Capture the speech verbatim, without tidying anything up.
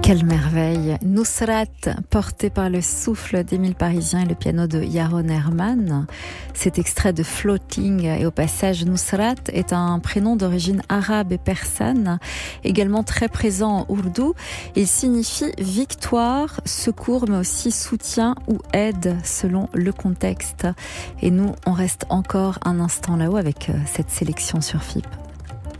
Quelle merveille! Nusrat, porté par le souffle d'Émile Parisien et le piano de Yaron Herman. Cet extrait de Floating et au passage Nusrat est un prénom d'origine arabe et persane, également très présent en ourdou. Il signifie victoire, secours, mais aussi soutien ou aide selon le contexte. Et nous, on reste encore un instant là-haut avec cette sélection sur F I P.